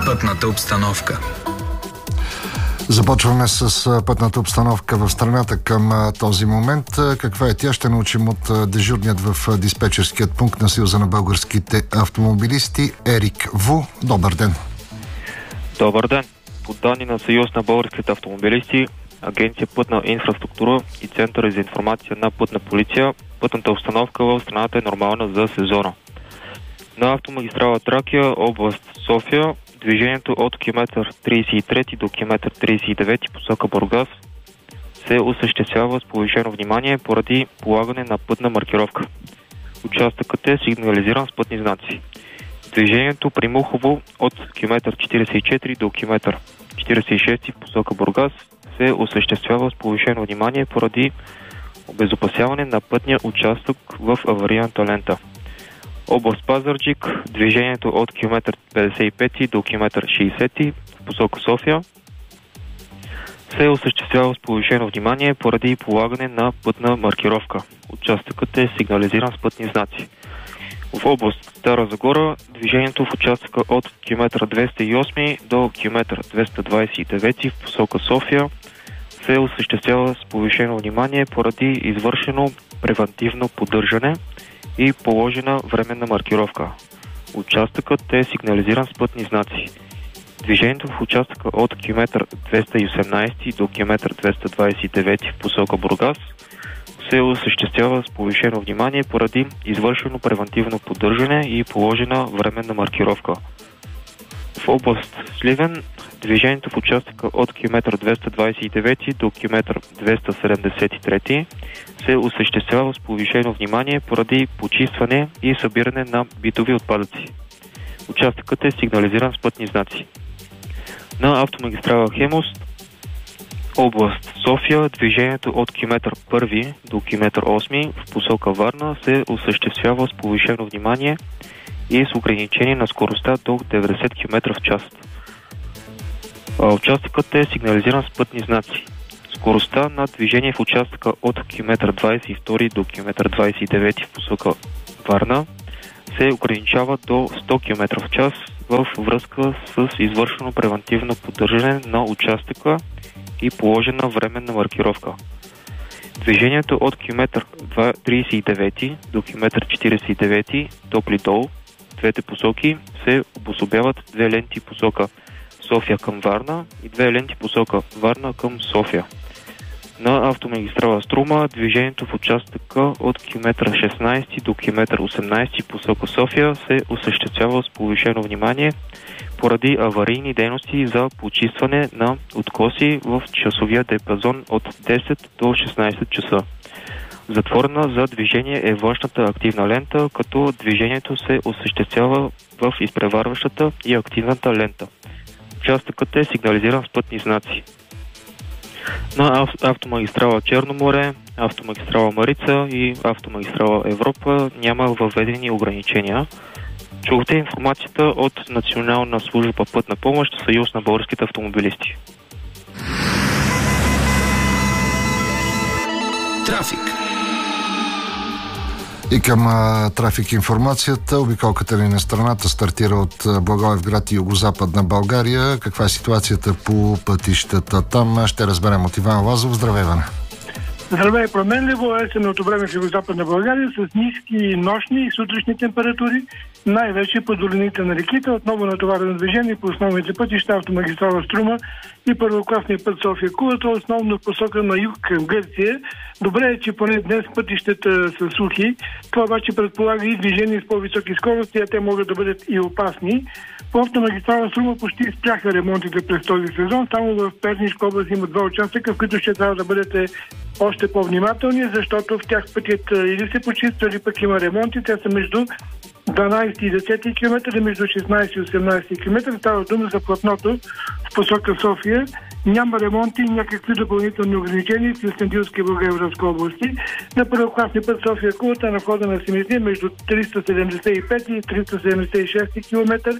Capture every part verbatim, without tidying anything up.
Пътната обстановка. Започваме с пътната обстановка в страната към този момент. Каква е тя? Ще научим от дежурният в диспетчерският пункт на Съюза на българските автомобилисти Ерик Ву. Добър ден! Добър ден! По данни на Съюз на българските автомобилисти, Агенция Пътна инфраструктура и Центъра за информация на Пътна полиция, пътната обстановка в страната е нормална за сезона. На автомагистрала Тракия, област София, движението от километър тридесет и трети до километър тридесет и девети посока Бургас се осъществява с повишено внимание поради полагане на пътна маркировка. Участъкът е сигнализиран с пътни знаци. Движението при Мухово от километър четиридесет и четири до километър четиридесет и шест посока Бургас се осъществява с повишено внимание поради обезопасяване на пътния участък в аварийната лента. Област Пазарджик, движението от километър петдесет и пети до километър шейсети в посока София се осъществява с повишено внимание поради полагане на пътна маркировка. Участъкът е сигнализиран с пътни знаци. В област Стара Загора, движението в участъка от километър двеста и осми до километър двеста двадесет и девети в посока София се осъществява с повишено внимание поради извършено превантивно поддържане и положена временна маркировка. Участъкът е сигнализиран с пътни знаци. Движението в участъка от километър двеста и осемнадесети до километър двеста двадесет и девети в посока Бургас се осъществява с повишено внимание поради извършено превантивно поддържане и положена временна маркировка. В област Сливен, движението в участъка от километър двеста двадесет и девети до километър двеста седемдесет и трети се осъществява с повишено внимание поради почистване и събиране на битови отпадъци. Участъкът е сигнализиран с пътни знаци. На автомагистрала Хемус, област София, движението от километър първи до километър осми в посока Варна се осъществява с повишено внимание и с ограничение на скоростта до деветдесет километра в час. Участъкът е сигнализиран с пътни знаци. Скоростта на движение в участъка от километър двадесет и втори до километър двадесет и девети в посока Варна се ограничава до сто километра в час в връзка с извършено превантивно поддържане на участъка и положена временна маркировка. Движението от километър тридесет и девети до километър четиридесет и девети Топли дол, двете посоки се обособяват две ленти посока София към Варна и две ленти посока Варна към София. На автомагистрала Струма, движението в участъка от километър шестнадесети до километър осемнадесети посока София се осъществява с повишено внимание поради аварийни дейности за почистване на откоси в часовия диапазон от десет до шестнадесет часа. Затворена за движение е външната активна лента, като движението се осъществява в изпреварващата и активната лента. Участъкът е сигнализиран с пътни знаци. На автомагистрала Черно море, автомагистрала Марица и автомагистрала Европа няма въведени ограничения. Чухте информацията от Национална служба пътна помощ, Съюз на българските автомобилисти. Трафик. И към а, трафик информацията. Обиколката ни на страната стартира от Благоевград и югозападна България. Каква е ситуацията по пътищата там? Ще разберем от Иван Лазов. Здравей, Иване! Здравей, променливо есенното време в югозападна България с ниски нощни и сутрешни температури, най-вече по долините на реките. Отново натоварено движение по основните пътища, автомагистрала Струма и първокласния път София-Кулата, основно в посока на юг към Гърция. Добре е, че поне днес пътищата са сухи. Това обаче предполага и движение с по-високи скорости, а те могат да бъдат и опасни. По автомагистрала Струма почти спряха ремонтите през този сезон. Само в Пернишка област има два участъка, в които ще трябва да бъдете още по-внимателни, защото в тях пътят или се почиства, или пък има ремонти. Те са между дванадесети и десети километър, между шестнадесети и осемнадесети километър. Става дума за платното в посока София. Няма ремонти и някакви допълнителни ограничения в Кюстендилска и Благоевградска области. На първокласния път София-Кулата на входа на Семизния между триста седемдесет и пети и триста седемдесет и шести километър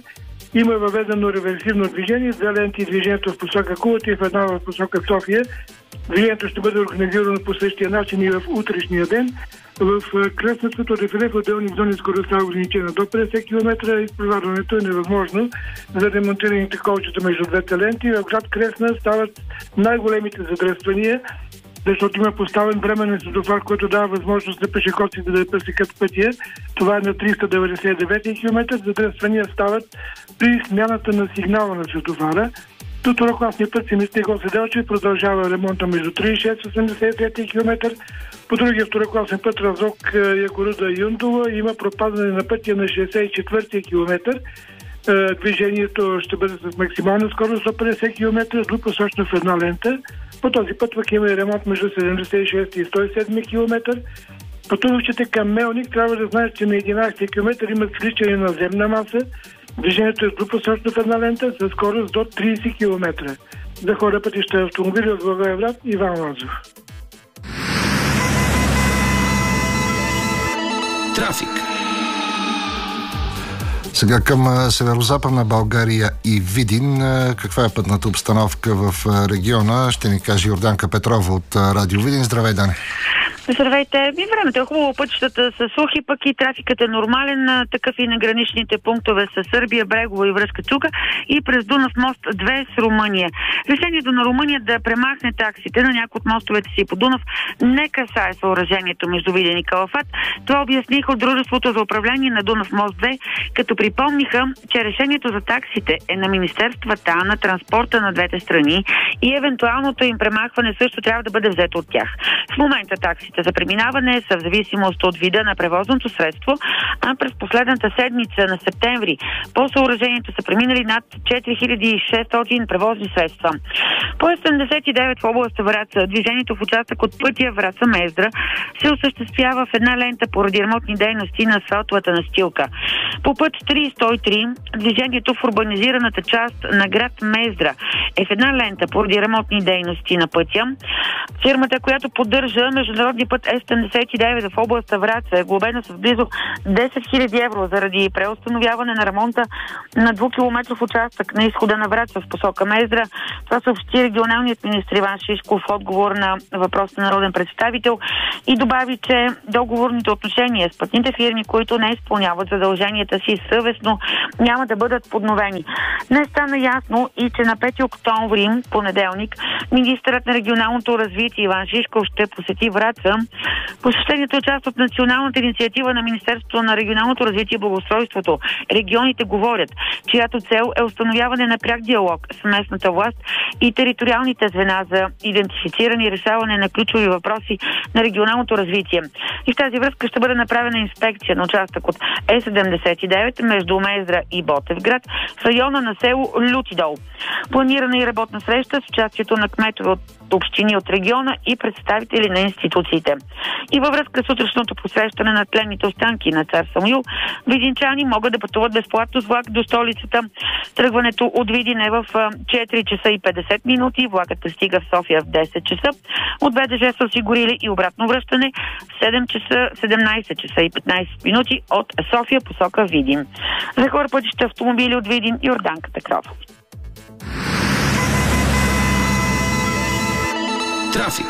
Има въведено реверсивно движение, две ленти движението в посока Кулата и в една в посока София. Движението ще бъде организирано по същия начин и в утрешния ден. В кръстното дефиле в отделни зони скоростта е ограничена до петдесет километра. Изпреварването е невъзможно за ремонтираните колчета между двете ленти. В град Кресна стават най-големите задръствания, защото има поставен временен светофар, който дава възможност на пешеходците да пресекат пътя. Това е на триста деветдесет и девети километър. Задръствания стават при смяната на сигнала на светофара. До второкласния път Симистри Гоце Делчев продължава ремонта между тридесет и шест и осемдесет и трети километър. По другия второкласен път Разлог Якоруда Юндова има пропадане на пътя на шейсет и четвърти километър. Движението ще бъде с максимална скорост до петдесет километра, двупосочно в една лента. По този път пък има и ремонт между седемдесет и шести и сто и седми километър. Пътуващите към Мелник трябва да знаят, че на единадесети километър имат свличане на земна маса. Движението е двупосочно в една лента със скорост до тридесет километра. За хора пътища автомобили от Благоевград, Иван Лазов. Трафик. Сега към северо-западна България и Видин. Каква е пътната обстановка в региона? Ще ни каже Йорданка Петрова от Радио Видин. Здравей, Дане! Здравейте! И времето е хубаво, пътищата са сухи, пък и трафикът е нормален, такъв и на граничните пунктове с Сърбия, Брегово и връзка Чука и през Дунав мост две с Румъния. Решението на Румъния да премахне таксите на някои от мостовете си по Дунав не касае съоръжението между Видин и Калафат. Това обясниха от Дружеството за управление на Дунав мост две, като припомниха, че решението за таксите е на министерствата на транспорта на двете страни и евентуалното им премахване също трябва да бъде взето от тях. В момента таксите за преминаване са в зависимост от вида на превозното средство, а през последната седмица на септември по съоръжението са преминали над четири хиляди и шестстотин превозни средства. По седемдесет и девет в област Враца движението в участък от пътя Враца-Мездра се осъществява в една лента поради ремонтни дейности на асфалтовата настилка. По път три сто и три движението в урбанизираната част на град Мездра е в една лента поради ремонтни дейности на пътя. Фирмата, която поддържа международния път Е седемдесет и девет в област Враца е глобена с близо десет хиляди евро заради преустановяване на ремонта на двукилометров участък на изхода на Враца в посока Мездра. Това съобщи регионалният министр Иван Шишков в отговор на въпрос на народен представител и добави, че договорните отношения с пътните фирми, които не изпълняват задълженията си съвестно, няма да бъдат подновени. Днес стана ясно и че на пети октомври, понеделник, министърът на регионалното развитие Иван Шишков ще посети Враца. Посещението е част от националната инициатива на Министерството на регионалното развитие и благоустройството. Регионите говорят, чиято цел е установяване на пряк диалог с местната власт и териториалните звена за идентифициране и решаване на ключови въпроси на регионалното развитие. И в тази връзка ще бъде направена инспекция на участък от Е седемдесет и девет между Мездра и Ботевград в района на село Лютидол. Планирана и работна среща с участието на кметове от общини от региона и представители на институциите. И във връзка с утрешното посрещане на тленните останки на цар Самуил, видинчани могат да пътуват безплатно с влак до столицата. Тръгването от Видин е в четири часа и петдесет минути, влакът пристига в София в десет часа. От БДЖ са осигурили и обратно връщане в седем часа, седемнадесет часа и петнадесет минути от София посока Видин. За хора пътища автомобили от Видин, Йорданка Петрова. Трафик.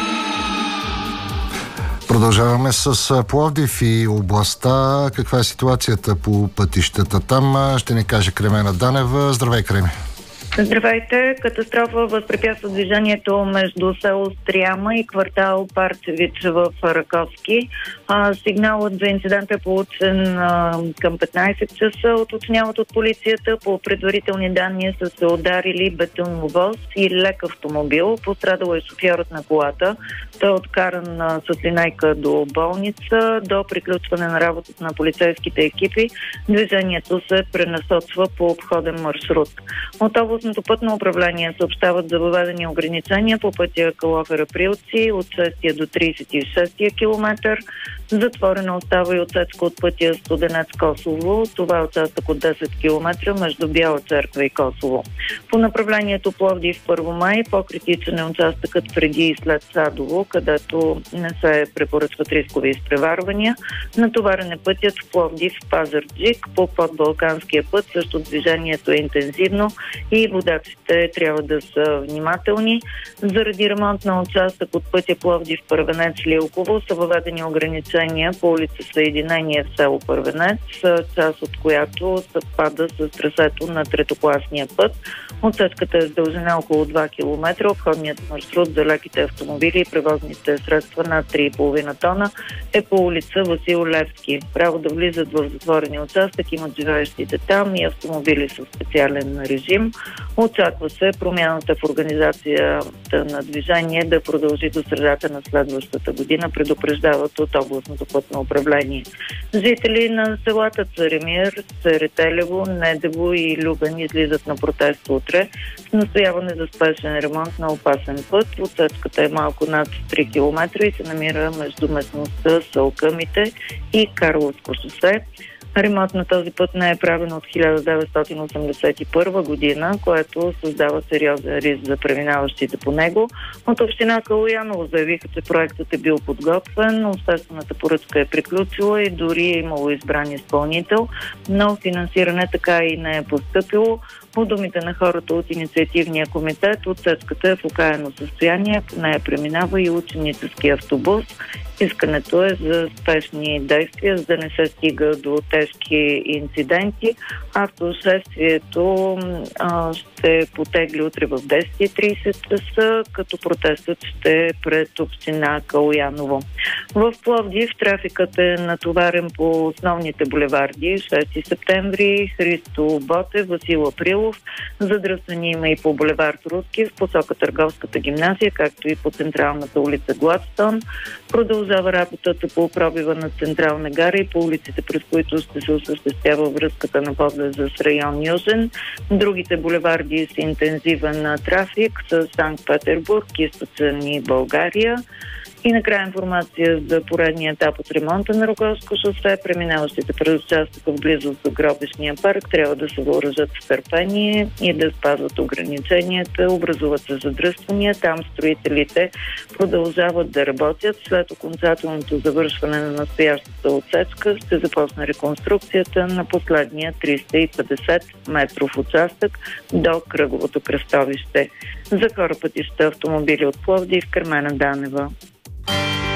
Продължаваме с Пловдив и областта. Каква е ситуацията по пътищата там? Ще ни каже Кремена Данева. Здравей, Креми! Здравейте! Катастрофа възпрепятства движението между село Стряма и квартал Парцевич в Раковски. А, сигналът за инцидент е получен а, към петнадесет часа. Уточняват от полицията. По предварителни данни са се ударили бетоновоз и лек автомобил. Пострадал е шофьорът на колата. Той е откаран а, с линейка до болница. До приключване на работата на полицейските екипи движението се пренасочва по обходен маршрут. От областното пътно управление съобщават за въведени ограничения по пътя Калофер-Априлци от шестия до тридесет и шестия километър. Затворена остава и отсечка от пътя Студенец-Косово. Това е участък от десет километра между Бяла Църква и Косово. По направлението Пловдив-Първомай по-критичен е участъкът преди и след Садово, където не се препоръчват рискови изпреварвания. Натоварен е пътят в Пловдив-Пазарджик. По подбалканския път също движението е интензивно и водачите трябва да са внимателни. Заради ремонт на участък от пътя Пловдив-Първенец-Лилково са въведени ограничения по улица Съединение в село Първенец, част от която съвпада с трасето на третокласния път. Отсечката е с дължина около два километра. Обходният маршрут за леките автомобили и превозните средства над три и половина тона е по улица Васил Левски. Право да влизат в затворения участък имат живеещите там и автомобили с специален режим. Очаква се промяната в организацията на движение да продължи до средата на следващата година, предупреждават от областното пътно управление. Жители на селата Царемир, Церетелево, Недево и Любен излизат на протест утре с настояване за спешен ремонт на опасен път. Отсечката е малко над три километра и се намира между местността Сълкъмите и Карловско шосе. Ремонт на този път не е правен от хиляда деветстотин осемдесет и първа година, което създава сериозен риск за преминаващите по него. От община Калояново заявиха, че проектът е бил подготвен, обществената поръчка е приключила и дори е имало избран изпълнител, но финансиране така и не е постъпило. По думите на хората от инициативния комитет, отсечката е в окаяно състояние, по нея преминава и ученически автобус. Искането е за спешни действия, за да не се стига до тежки инциденти. Автошествието а, ще потегли утре в десет и тридесет часа, като протестът ще е пред община Калояново. В Пловдив трафикът е натоварен по основните булеварди. шести септември, Христо Ботев, Васил Априлов. Задръствани има и по булевард Руски в посока Търговската гимназия, както и по централната улица Гладстон. Продължава работата по пробива на Централна гара и по улиците, през които ще се осъществява връзката на подлеза с район Южен. Другите булеварди с интензивен трафик са Санкт-Петербург, Източен и България. И накрая информация за поредния етап от ремонта на Рогозко шосе. Преминаващите през участъка в близост до Гробищния парк трябва да се въоръжат с търпение и да спазват ограниченията. Образуват се задръствания. Там строителите продължават да работят. След окончателното завършване на настоящата отсечка ще започне реконструкцията на последния триста и петдесет метров участък до кръговото кръстовище. За Кора пътища автомобили от Пловдив, Кърмена Данева.